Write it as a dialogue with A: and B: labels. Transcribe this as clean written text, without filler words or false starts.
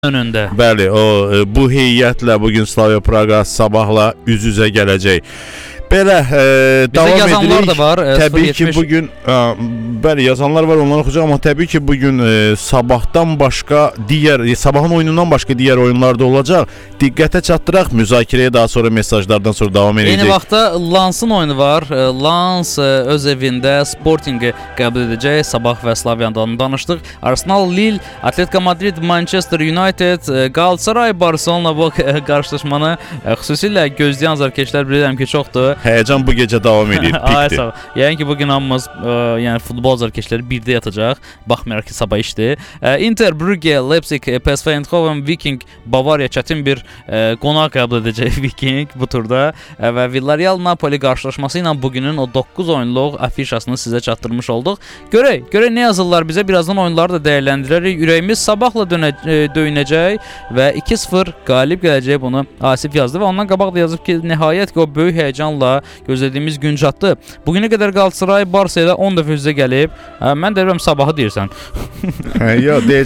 A: önündə.
B: Bəli, bu heyətlə bugün Slavia Praqa sabahla üz-üzə gələcək. Belə davam
A: yazanlar
B: edirik.
A: da var.
B: Təbii ki bugün bəli yazanlar var, onları oxuyacağam, amma təbii ki bugün sabahdan başqa sabahın oyunundan başqa digər oyunlar da olacaq. Diqqətə çatdıraq, müzakirəyə daha sonra mesajlardan sonra davam edəcək.
A: Eyni vaxtda Lansın oyunu var. Lans öz evində Sportingi qəbul edəcək. Sabah və Slaviyadan danışdıq. Arsenal, Lille, Atletico Madrid, Manchester United, Galatasaray, Barcelona bu qarşılaşmanı xüsusilə gözləyən azarkeşlər bilirəm ki çoxdur.
B: Həyəcan bu gecə davam edir.
A: Pikdir. Yəni ki bugün hamımız yəni futbol azarkeşləri 1-də yatacaq. Baxmayaraq ki sabah işdir. Inter, Brugge, Leipzig, PSV Eindhoven, Viking, Bavariya çətin bir qonaq qəbul edəcək Viking bu turda və Villarreal Napoli qarşılaşması ilə bugünün o 9 oyunluq afişasını sizə çatdırmış olduq. Görək nə yazırlar bizə. Birazdan oyunları da dəyərləndirərik. Ürəyimiz sabahla döyünəcək və 2-0 qalib gələcək, bunu Asif yazdı və ondan qabaq da yazıb ki, nəhayət ki o böyük həyəcanla gözlədiyimiz gün çatdı. Bugünə qədər Galatasaray Barsa ilə 10 dəfə üzə gəlib. Mən də deyirəm sabahı deyirsən.
B: Yox,